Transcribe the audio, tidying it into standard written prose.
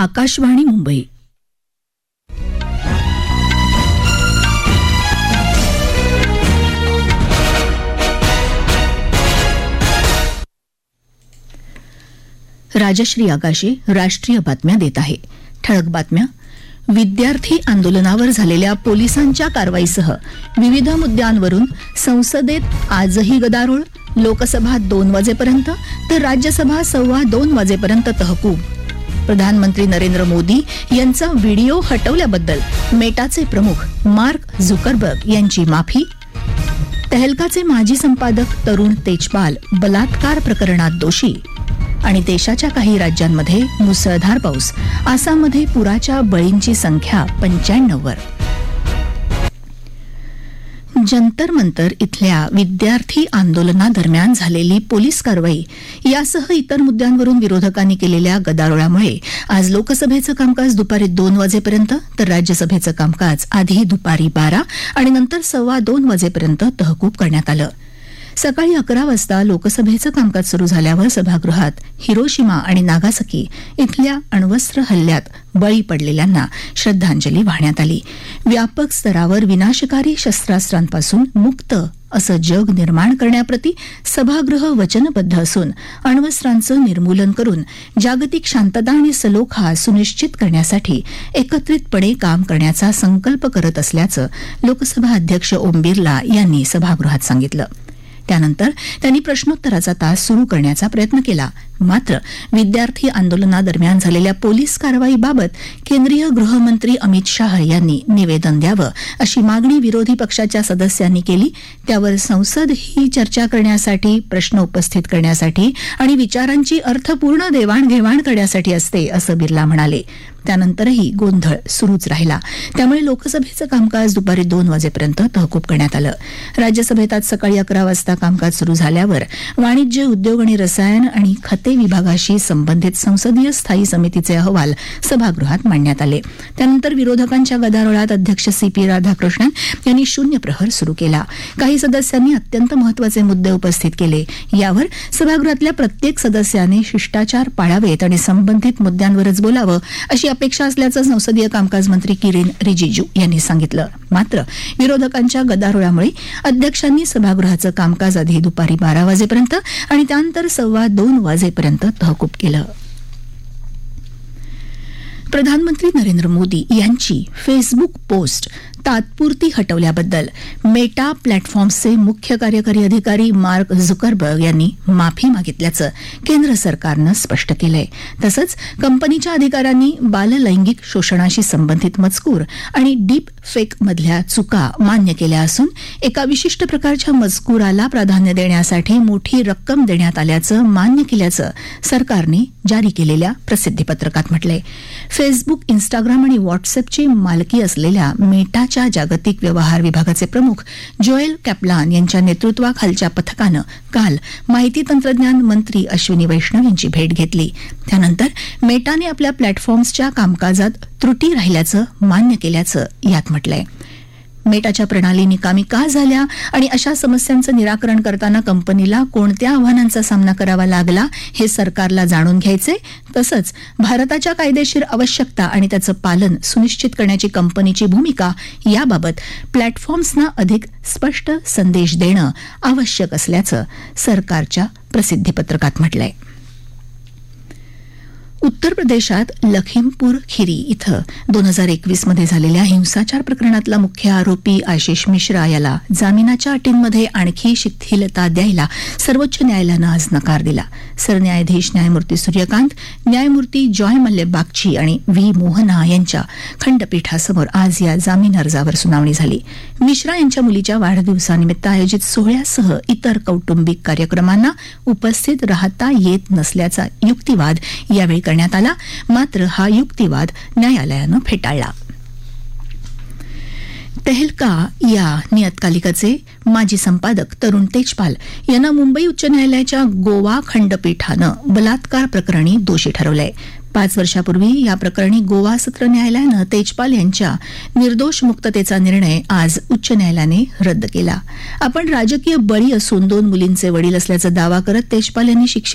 आकाशवाणी मुंबई. राजश्री आकाशे राष्ट्रीय बातम्या देत आहे. ठळक बातम्या. विद्यार्थी आंदोलनावर झालेल्या पोलिसांच्या कारवाईसह विविध मुद्द्यांवरून संसदेत आजही गदारोळ. लोकसभा 2 वाजेपर्यंत तर राज्यसभा 2:15 वाजेपर्यंत तहकूब. प्रधानमंत्री नरेंद्र मोदी यांचा व्हिडिओ हटवल्याबद्दल मेटाचे प्रमुख मार्क झुकरबर्ग यांची माफी. तहलकाचे माजी संपादक तरुण तेजपाल बलात्कार प्रकरणात दोषी. आणि देशाच्या काही राज्यांमध्ये मुसळधार पाऊस. आसाममध्ये पुराच्या बळींची संख्या 95 वर. जंतर मंतर इथल्या विद्यार्थी आंदोलनादरम्यान झालेली पोलीस कारवाई यासह इतर मुद्द्यांवरून विरोधकांनी केलेल्या गदारोळामुळे आज लोकसभेचं कामकाज दुपारी 2 वाजेपर्यंत तर राज्यसभेचं कामकाज आधी दुपारी 12 आणि नंतर 2:15 वाजेपर्यंत तहकूब करण्यात आलं. सकाळी 11 वाजता लोकसभेचं कामकाज सुरू झाल्यावर सभागृहात हिरोशिमा आणि नागासाकी इथल्या अण्वस्त्र हल्ल्यात बळी पडलेल्यांना श्रद्धांजली वाहण्यात आली. व्यापक स्तरावर विनाशकारी शस्त्रास्त्रांपासून मुक्त असं जग निर्माण करण्याप्रती सभागृह वचनबद्ध असून अण्वस्त्रांचं निर्मूलन करून जागतिक शांतता आणि सलोखा सुनिश्चित करण्यासाठी एकत्रितपणे काम करण्याचा संकल्प करत असल्याचं लोकसभा अध्यक्ष ओम बिर्ला यांनी सभागृहात सांगितलं. त्यानंतर त्यांनी प्रश्नोत्तराचा तास सुरू करण्याचा प्रयत्न केला. मात्र विद्यार्थी आंदोलनादरम्यान झालेल्या पोलीस कारवाईबाबत केंद्रीय गृहमंत्री अमित शाह यांनी निवेदन द्यावं अशी मागणी विरोधी पक्षाच्या सदस्यांनी केली. त्यावर संसद ही चर्चा करण्यासाठी, प्रश्न उपस्थित करण्यासाठी आणि विचारांची अर्थपूर्ण देवाणघेवाण करण्यासाठी असते असं बिर्ला म्हणाले. त्यानंतरही गोंधळ सुरूच राहिला. त्यामुळे लोकसभेचं कामकाज दुपारी 2 वाजेपर्यंत तहकूब करण्यात आलं. राज्यसभेत आज सकाळी 11 वाजता कामकाज सुरू झाल्यावर वाणिज्य, उद्योग आणि रसायन आणि खते विभागाशी संबंधित संसदीय स्थायी समितीचे अहवाल सभागृहात मांडण्यात आले. त्यानंतर विरोधकांच्या गदारोळात अध्यक्ष CP राधाकृष्णन यांनी शून्य प्रहर सुरू केला. काही सदस्यांनी अत्यंत महत्वाचे मुद्दे उपस्थित केले. यावर सभागृहातल्या प्रत्येक सदस्याने शिष्टाचार पाळावेत आणि संबंधित मुद्द्यांवरच बोलावं अशी अपेक्षा असल्याचं संसदीय कामकाज मंत्री किरेन रिजिजू यांनी सांगितलं. मात्र विरोधकांच्या गदारोळामुळे अध्यक्षांनी सभागृहाचं कामकाज आधी दुपारी 12 वाजेपर्यंत आणि त्यानंतर 2:15 वाजेपर्यंत तहकूब केलं. प्रधानमंत्री नरेंद्र मोदी यांची फेसबुक पोस्ट तात्पुरती हटवल्याबद्दल मेटा प्लॅटफॉर्म्सचे मुख्य कार्यकारी अधिकारी मार्क झुकरबर्ग यांनी माफी मागितल्याचं केंद्र सरकारनं स्पष्ट केलंय. तसंच कंपनीच्या अधिकाऱ्यांनी बाललैंगिक शोषणाशी संबंधित मजकूर आणि डीप फेक मधल्या चुका मान्य केल्या असून एका विशिष्ट प्रकारच्या मजकुराला प्राधान्य देण्यासाठी मोठी रक्कम देण्यात आल्याचं मान्य केल्याचं सरकारने जारी केलेल्या प्रसिद्धीपत्रकात म्हटलंय. फेसबुक, इन्स्टाग्राम आणि व्हॉट्सअपची मालकी असलेल्या मेटाच्या जागतिक व्यवहार विभागाचे प्रमुख जोएल कॅपलान यांच्या नेतृत्वाखालच्या पथकानं काल माहिती तंत्रज्ञान मंत्री अश्विनी वैष्णव यांची भेट घेतली. त्यानंतर मेटाने आपल्या प्लॅटफॉर्म्सच्या कामकाजात त्रुटी राहिल्याचं मान्य केल्याचं यात म्हटलंय. मेटाच्या प्रणाली निकामी का झाल्या आणि अशा समस्यांचं निराकरण करताना कंपनीला कोणत्या आव्हानांचा सामना करावा लागला हे सरकारला जाणून घ्यायचे. तसंच भारताच्या कायदेशीर आवश्यकता आणि त्याचं पालन सुनिश्चित करण्याची कंपनीची भूमिका याबाबत प्लॅटफॉर्म्सना अधिक स्पष्ट संदेश देणं आवश्यक असल्याचं सरकारच्या प्रसिद्धीपत्रकात म्हटलंय. उत्तर प्रदेशात लखीमपूर खिरी इथं 2021 मध्ये झालेल्या हिंसाचार प्रकरणातला मुख्य आरोपी आशिष मिश्रा याला जामिनाच्या अटींमध्ये आणखी शिथिलता द्यायला सर्वोच्च न्यायालयानं आज नकार दिला. सरन्यायाधीश न्यायमूर्ती सूर्यकांत, न्यायमूर्ती जॉय मल्ले बागची आणि व्ही मोहना यांच्या खंडपीठासमोर आज या जामीन अर्जावर सुनावणी झाली. मिश्रा यांच्या मुलीच्या वाढदिवसानिमित्त आयोजित सोहळ्यासह इतर कौटुंबिक कार्यक्रमांना उपस्थित राहता येत नसल्याचा युक्तिवाद यावेळी करण्यात आला. मात्र हा युक्तिवाद न्यायालयानं फेटाळला. तहलका या नियतकालिकाचे माजी संपादक तरुण तेजपाल यांना मुंबई उच्च न्यायालयाच्या गोवा खंडपीठानं बलात्कार प्रकरणी दोषी ठरवलंय. 5 वर्षापूर्वी या प्रकरणी गोवा सत्र न्यायालयानं तेजपाल यांच्या निर्दोष मुक्ततेचा निर्णय आज उच्च न्यायालयाने रद्द केला. आपण राजकीय बळी असून 2 मुलींचे वडील असल्याचा दावा करत तेजपाल यांनी